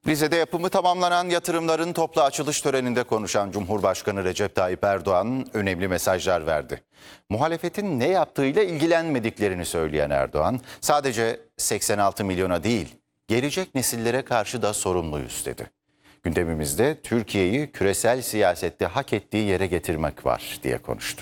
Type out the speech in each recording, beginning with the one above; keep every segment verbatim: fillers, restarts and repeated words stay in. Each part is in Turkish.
Rize'de yapımı tamamlanan yatırımların toplu açılış töreninde konuşan Cumhurbaşkanı Recep Tayyip Erdoğan önemli mesajlar verdi. Muhalefetin ne yaptığıyla ilgilenmediklerini söyleyen Erdoğan, sadece seksen altı milyona değil, gelecek nesillere karşı da sorumluyuz dedi. Gündemimizde Türkiye'yi küresel siyasette hak ettiği yere getirmek var diye konuştu.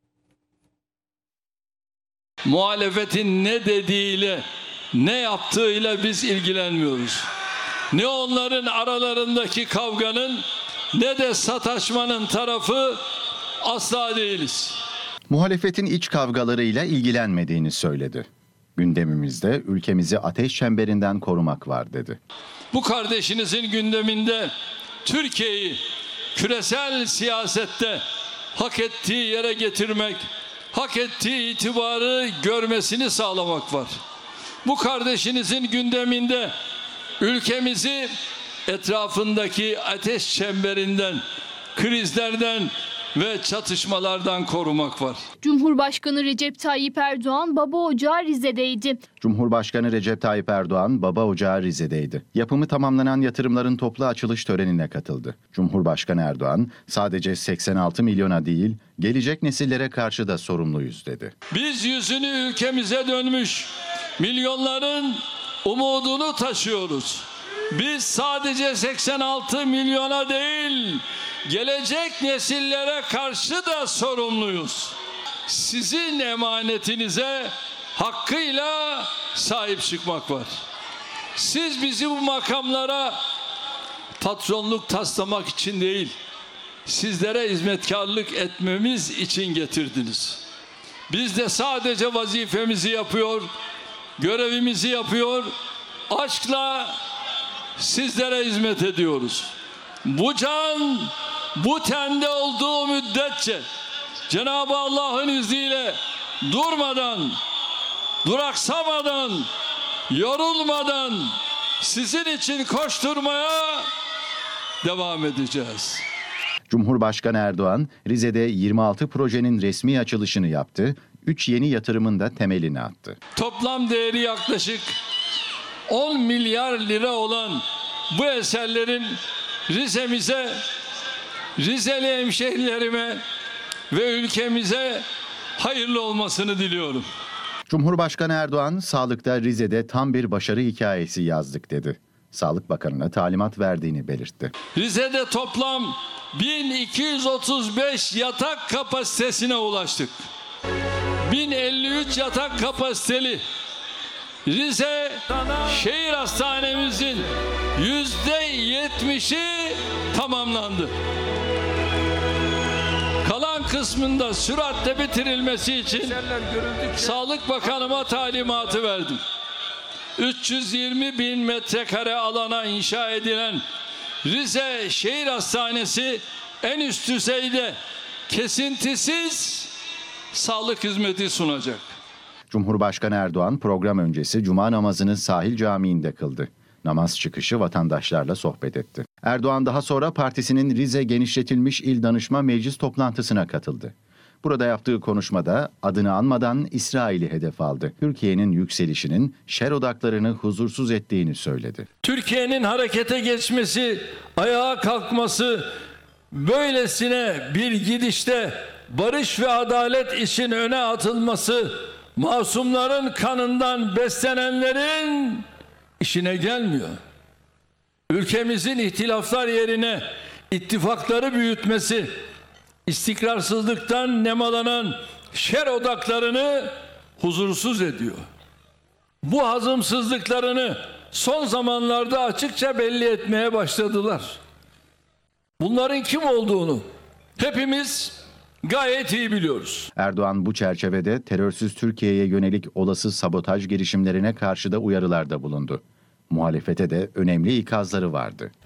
Muhalefetin ne dediğiyle, ne yaptığıyla biz ilgilenmiyoruz. Ne onların aralarındaki kavganın ne de sataşmanın tarafı asla değiliz. Muhalefetin iç kavgalarıyla ilgilenmediğini söyledi. Gündemimizde ülkemizi ateş çemberinden korumak var dedi. Bu kardeşinizin gündeminde Türkiye'yi küresel siyasette hak ettiği yere getirmek, hak ettiği itibarı görmesini sağlamak var. Bu kardeşinizin gündeminde ülkemizi etrafındaki ateş çemberinden, krizlerden ve çatışmalardan korumak var. Cumhurbaşkanı Recep Tayyip Erdoğan Baba Ocağı Rize'deydi. Cumhurbaşkanı Recep Tayyip Erdoğan Baba Ocağı Rize'deydi. Yapımı tamamlanan yatırımların toplu açılış törenine katıldı. Cumhurbaşkanı Erdoğan sadece seksen altı milyona değil, gelecek nesillere karşı da sorumluyuz dedi. Biz yüzünü ülkemize dönmüş milyonların umudunu taşıyoruz. Biz sadece seksen altı milyona değil, gelecek nesillere karşı da sorumluyuz. Sizin emanetinize hakkıyla sahip çıkmak var. Siz bizi bu makamlara patronluk taslamak için değil, sizlere hizmetkarlık etmemiz için getirdiniz. Biz de sadece vazifemizi yapıyor, görevimizi yapıyor, aşkla sizlere hizmet ediyoruz. Bu can, bu tende olduğu müddetçe Cenab-ı Allah'ın izniyle durmadan, duraksamadan, yorulmadan sizin için koşturmaya devam edeceğiz. Cumhurbaşkanı Erdoğan, Rize'de yirmi altı projenin resmi açılışını yaptı, üç yeni yatırımın da temelini attı. Toplam değeri yaklaşık on milyar lira olan bu eserlerin Rize'mize, Rizeli hemşehrilerime ve ülkemize hayırlı olmasını diliyorum. Cumhurbaşkanı Erdoğan, sağlıkta Rize'de tam bir başarı hikayesi yazdık dedi. Sağlık Bakanı'na talimat verdiğini belirtti. Rize'de toplam bin iki yüz otuz beş yatak kapasitesine ulaştık. bin elli üç yatak kapasiteli Rize Şehir Hastanemizin yüzde yetmişi tamamlandı. Kalan kısmında süratle bitirilmesi için Sağlık Bakanıma talimatı verdim. üç yüz yirmi bin metrekare alana inşa edilen Rize Şehir Hastanesi en üst düzeyde kesintisiz sağlık hizmeti sunacak. Cumhurbaşkanı Erdoğan program öncesi Cuma namazını Sahil Camii'nde kıldı. Namaz çıkışı vatandaşlarla sohbet etti. Erdoğan daha sonra partisinin Rize Genişletilmiş İl Danışma Meclis toplantısına katıldı. Burada yaptığı konuşmada adını anmadan İsrail'i hedef aldı. Türkiye'nin yükselişinin şer odaklarını huzursuz ettiğini söyledi. Türkiye'nin harekete geçmesi, ayağa kalkması, böylesine bir gidişte barış ve adalet için öne atılması, masumların kanından beslenenlerin işine gelmiyor. Ülkemizin ihtilaflar yerine ittifakları büyütmesi, istikrarsızlıktan nemalanan şer odaklarını huzursuz ediyor. Bu hazımsızlıklarını son zamanlarda açıkça belli etmeye başladılar. Bunların kim olduğunu hepimiz gayet iyi biliyoruz. Erdoğan bu çerçevede terörsüz Türkiye'ye yönelik olası sabotaj girişimlerine karşı da uyarılarda bulundu. Muhalefete de önemli ikazları vardı.